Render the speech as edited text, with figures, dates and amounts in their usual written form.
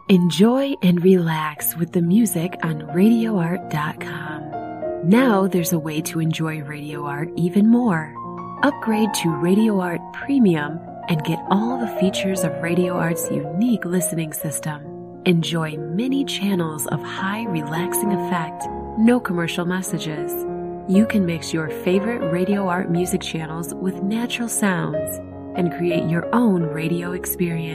Enjoy and relax with the music on RadioArt.com. Now there's a way to enjoy Radio Art even more. Upgrade to Radio Art Premium and get all the features of Radio Art's unique listening system. Enjoy many channels of high relaxing effect, no commercial messages. You can mix your favorite Radio Art music channels with natural sounds and create your own radio experience.